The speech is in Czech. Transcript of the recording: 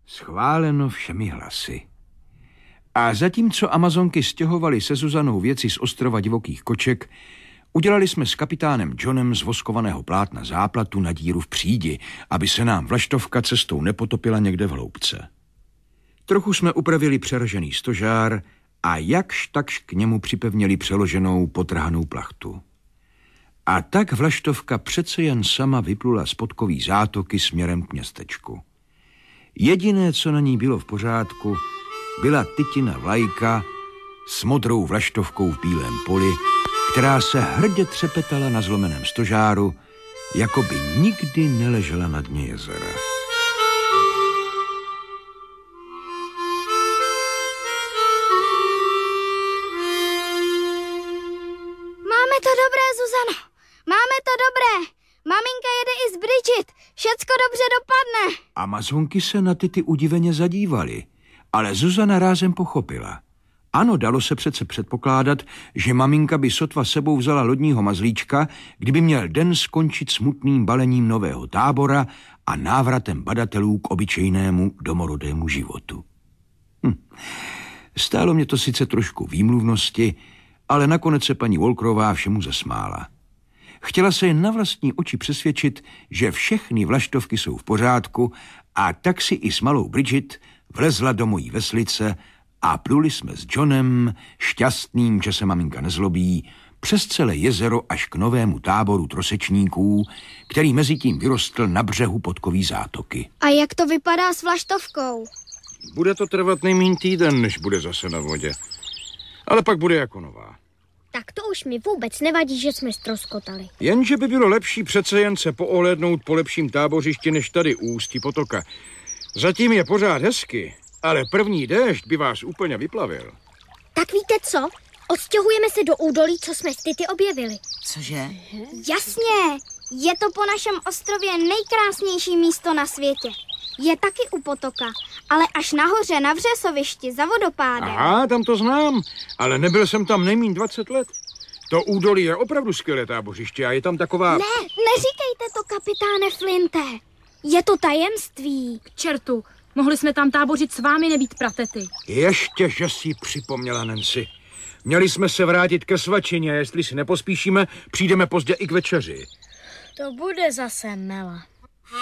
Schváleno všemi hlasy. A zatímco Amazonky stěhovaly se Zuzanou věci z ostrova divokých koček, udělali jsme s kapitánem Johnem z voskovaného plátna záplatu na díru v přídi, aby se nám vlaštovka cestou nepotopila někde v hloubce. Trochu jsme upravili přeražený stožár a jakž takž k němu připevnili přeloženou potrhanou plachtu. A tak vlaštovka přece jen sama vyplula z podkový zátoky směrem k městečku. Jediné, co na ní bylo v pořádku, byla Titina vlajka s modrou vlaštovkou v bílém poli, která se hrdě třepetala na zlomeném stožáru, jako by nikdy neležela na dně jezera. Máme to dobré, Zuzano. Máme to dobré. Maminka jede i z Bridget. Všecko dobře dopadne. Amazonky se na Tity udiveně zadívaly, ale Zuzana rázem pochopila. Ano, dalo se přece předpokládat, že maminka by sotva sebou vzala lodního mazlíčka, kdyby měl den skončit smutným balením nového tábora a návratem badatelů k obyčejnému domorodému životu. Stálo mě to sice trošku výmluvnosti, ale nakonec se paní Volkrová všemu zasmála. Chtěla se jen na vlastní oči přesvědčit, že všechny vlaštovky jsou v pořádku, a tak si i s malou Bridget vlezla do mojí veslice a pluli jsme s Johnem, šťastným, že se maminka nezlobí, přes celé jezero až k novému táboru trosečníků, který mezitím vyrostl na břehu podkový zátoky. A jak to vypadá s vlaštovkou? Bude to trvat nejméně týden, než bude zase na vodě. Ale pak bude jako nová. Tak to už mi vůbec nevadí, že jsme ztroskotali. Jenže by bylo lepší přece jen se poohlédnout po lepším tábořišti než tady u ústí potoka. Zatím je pořád hezky, ale první déšť by vás úplně vyplavil. Tak víte co? Odstěhujeme se do údolí, co jsme s Tity objevili. Cože? Jasně, je to po našem ostrově nejkrásnější místo na světě. Je taky u potoka, ale až nahoře na Vřesovišti za vodopádem. Aha, tam to znám, ale nebyl jsem tam nejmíň 20 let. To údolí je opravdu skvělé tábořiště a je tam taková... Ne, neříkejte to, kapitáne Flinte. Je to tajemství. K čertu, mohli jsme tam tábořit s vámi, nebýt pratety. Ještě, že si připomněla, Nancy. Měli jsme se vrátit ke svačině, jestli si nepospíšíme, přijdeme pozdě i k večeři. To bude zase mela.